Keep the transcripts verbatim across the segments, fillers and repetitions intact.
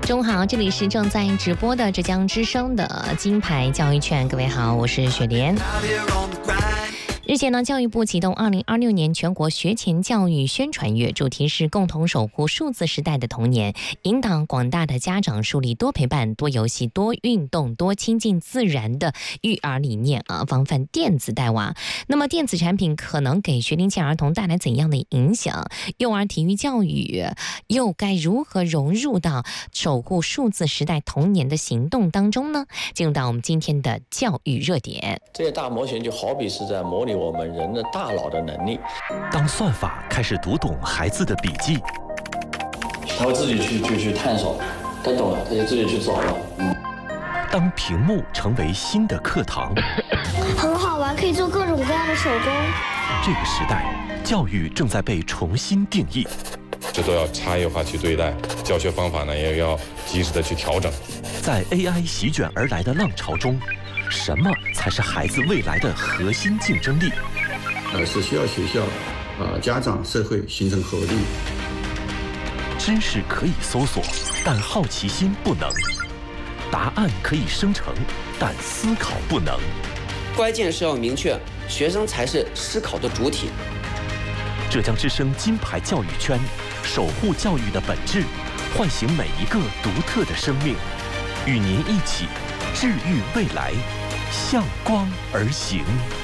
中午好，这里是正在直播的浙江之声的金牌教育圈，各位好，我是雪莲。日前呢，教育部启动二零二六年全国学前教育宣传月，主题是共同守护数字时代的童年，引导广大的家长树立多陪伴、多游戏、多运动、多亲近自然的育儿理念啊，防范电子带娃。那么电子产品可能给学龄前儿童带来怎样的影响？幼儿体育教育又该如何融入到守护数字时代童年的行动当中呢？进入到我们今天的教育热点。 这些大模型就好比是在模拟我们人的大脑的能力。 当算法开始读懂孩子的笔记， 他会自己去去去探索，他懂了，他就自己去走了。嗯。 当屏幕成为新的课堂， 很好玩，可以做各种各样的手工。 这个时代，教育正在被重新定义， 这都要差异化去对待，教学方法呢也要及时的去调整。 在 A I 席卷而来的浪潮中，什么才是孩子未来的核心竞争力？ 呃，是需要学校、呃家长、社会形成合力。 知识可以搜索，但好奇心不能；答案可以生成，但思考不能。 关键是要明确，学生才是思考的主体。 浙江之声金牌教育圈，守护教育的本质，唤醒每一个独特的生命，与您一起治愈未来，向光而行。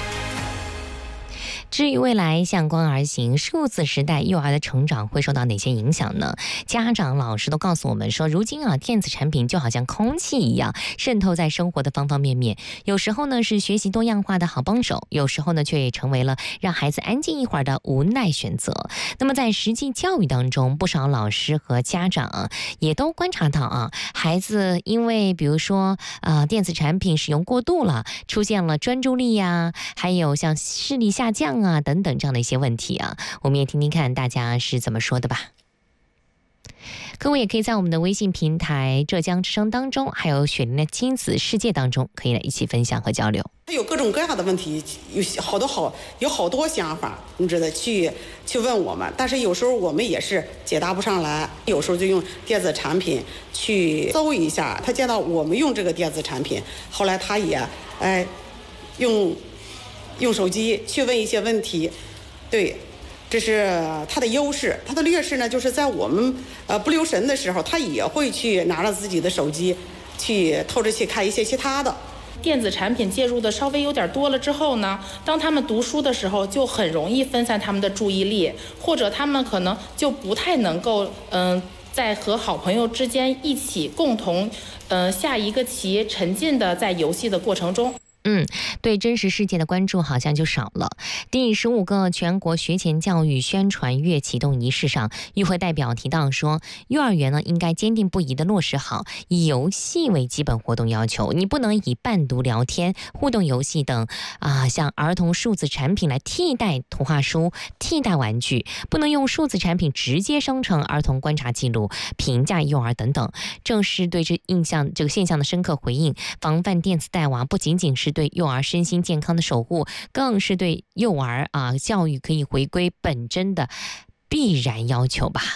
至于未来向光而行，数字时代幼儿的成长会受到哪些影响呢？家长、老师都告诉我们说，如今啊，电子产品就好像空气一样，渗透在生活的方方面面。有时候呢是学习多样化的好帮手，有时候呢却也成为了让孩子安静一会儿的无奈选择。那么在实际教育当中，不少老师和家长也都观察到啊，孩子因为比如说呃电子产品使用过度了，出现了专注力呀、啊，还有像视力下降啊。啊，等等这样的一些问题啊，我们也听听看大家是怎么说的吧。各位也可以在我们的微信平台浙江之声当中，还有雪玲的亲子世界当中，可以来一起分享和交流。 他有各种各样的问题，有好多好有好多想法，你知道去去问我们，但是有时候我们也是解答不上来，有时候就用电子产品去搜一下，他见到我们用这个电子产品，后来他也哎用。用手机去问一些问题，对，这是他的优势。他的劣势呢，就是在我们呃不留神的时候，他也会去拿着自己的手机去透着去看一些其他的。 电子产品介入的稍微有点多了之后呢，当他们读书的时候，就很容易分散他们的注意力，或者他们可能就不太能够嗯、呃，在和好朋友之间一起共同嗯、呃、下一个棋，沉浸的在游戏的过程中。 嗯，对真实世界的关注好像就少了。第十五个全国学前教育宣传月启动仪式上，与会代表提到说，幼儿园呢应该坚定不移地落实好以游戏为基本活动要求，你不能以伴读聊天、互动游戏等啊，像儿童数字产品来替代图画书、替代玩具，不能用数字产品直接生成儿童观察记录、评价幼儿等等。正是对这印象这个现象的深刻回应，防范电子带娃不仅仅是对幼儿身心健康的守护，更是对幼儿啊教育可以回归本真的必然要求吧。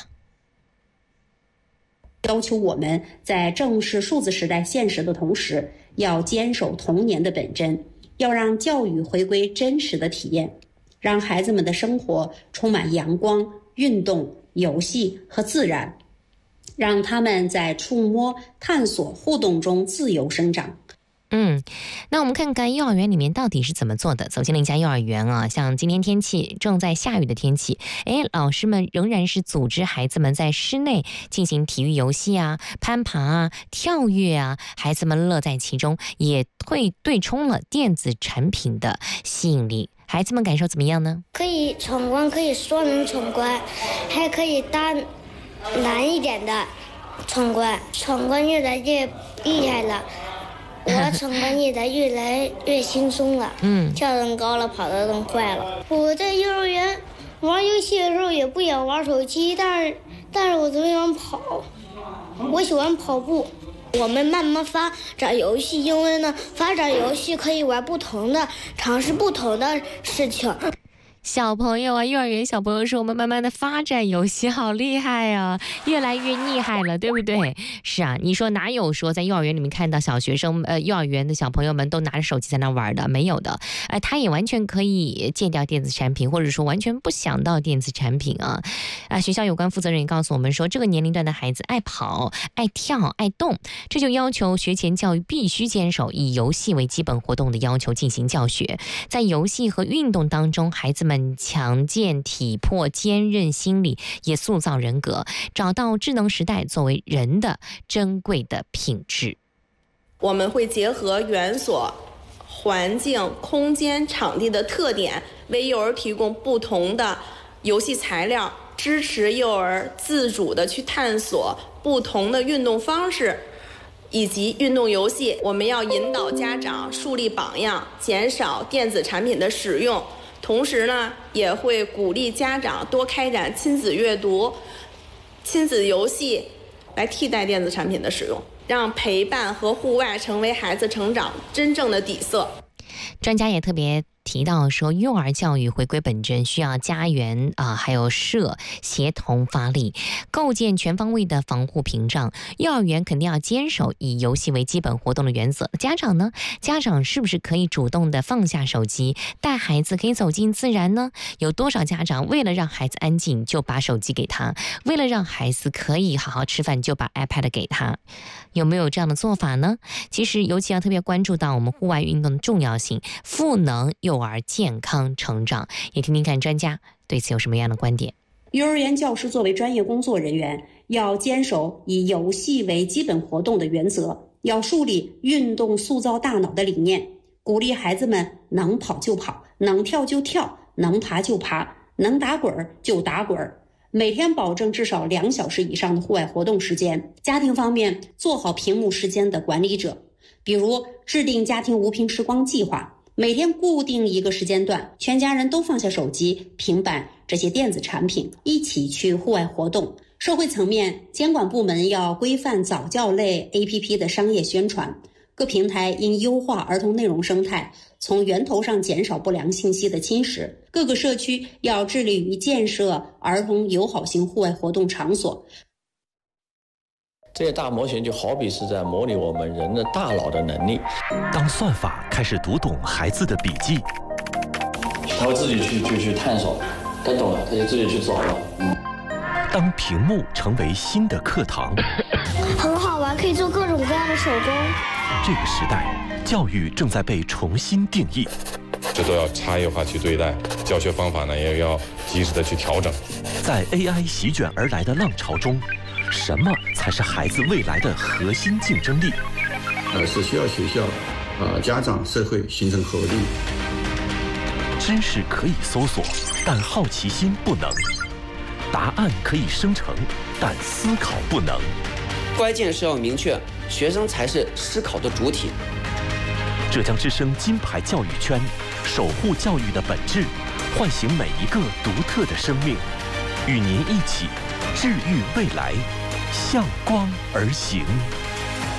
要求我们在正视数字时代现实的同时，要坚守童年的本真，要让教育回归真实的体验，让孩子们的生活充满阳光、运动、游戏和自然，让他们在触摸、探索、互动中自由生长。 嗯，那我们看看幼儿园里面到底是怎么做的。走进了一家幼儿园啊，像今天天气正在下雨的天气，哎，老师们仍然是组织孩子们在室内进行体育游戏啊、攀爬啊、跳跃啊，孩子们乐在其中，也会对冲了电子产品的吸引力。孩子们感受怎么样呢？ 可以闯关，可以双人闯关，还可以搭难一点的闯关，闯关越来越厉害了。我闯关也在越来越轻松了，嗯，跳得高了，跑得更快了。我在幼儿园玩游戏的时候也不想玩手机，但是但是我特别想跑，我喜欢跑步。我们慢慢发展游戏，因为呢，发展游戏可以玩不同的，尝试不同的事情。 小朋友啊，幼儿园小朋友说我们慢慢的发展游戏好厉害啊，越来越厉害了，对不对？是啊，你说哪有说在幼儿园里面看到小学生呃幼儿园的小朋友们都拿着手机在那玩的？没有的，呃，他也完全可以戒掉电子产品，或者说完全不想到电子产品啊。啊，学校有关负责人也告诉我们说，这个年龄段的孩子爱跑、爱跳、爱动，这就要求学前教育必须坚守以游戏为基本活动的要求进行教学，在游戏和运动当中，孩子们强健体魄、坚韧心理，也塑造人格，找到智能时代作为人的珍贵的品质。 我们会结合园所环境、空间、场地的特点，为幼儿提供不同的游戏材料，支持幼儿自主的去探索不同的运动方式以及运动游戏。我们要引导家长树立榜样，减少电子产品的使用。同时呢，也会鼓励家长多开展亲子阅读、亲子游戏，来替代电子产品的使用，让陪伴和户外成为孩子成长真正的底色。 专家也特别提到说，幼儿教育回归本真，需要家园啊、呃，还有社协同发力，构建全方位的防护屏障。幼儿园肯定要坚守以游戏为基本活动的原则。家长呢，家长是不是可以主动的放下手机，带孩子可以走进自然呢？有多少家长为了让孩子安静就把手机给他，为了让孩子可以好好吃饭就把 iPad 给他？有没有这样的做法呢？其实尤其要特别关注到我们户外运动的重要性，赋能幼儿健康成长。也听听看专家对此有什么样的观点。 幼儿园教师作为专业工作人员，要坚守以游戏为基本活动的原则，要树立运动塑造大脑的理念，鼓励孩子们能跑就跑，能跳就跳，能爬就爬，能打滚就打滚，每天保证至少两小时以上的户外活动时间。家庭方面，做好屏幕时间的管理者，比如制定家庭无屏时光计划，每天固定一个时间段，全家人都放下手机、平板这些电子产品，一起去户外活动。社会层面，监管部门要规范早教类 A P P 的商业宣传，各平台应优化儿童内容生态，从源头上减少不良信息的侵蚀。各个社区要致力于建设儿童友好型户外活动场所。 这些大模型就好比是在模拟我们人的大脑的能力。 当算法开始读懂孩子的笔记， 他会自己去去去探索，他懂了，他就自己去找了。嗯。 当屏幕成为新的课堂， 很好玩，可以做各种各样的手工。 这个时代，教育正在被重新定义， 这都要差异化去对待，教学方法呢也要及时的去调整。 在 A I 席卷而来的浪潮中，什么才是孩子未来的核心竞争力？ 呃，是需要学校、呃家长、社会形成合力。 知识可以搜索，但好奇心不能；答案可以生成，但思考不能。 关键是要明确，学生才是思考的主体。 浙江之声金牌教育圈，守护教育的本质，唤醒每一个独特的生命，与您一起治愈未来，向光而行。